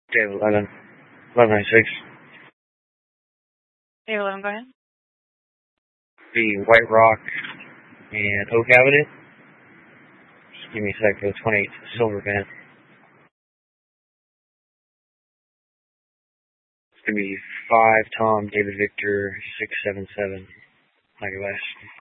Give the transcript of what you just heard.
Dave 11, 1196. Dave 11, go ahead. The White Rock and Oak Avenue. Just give me a sec, 28 Silver Van. It's going to be 5 Tom David Victor 677. Like West.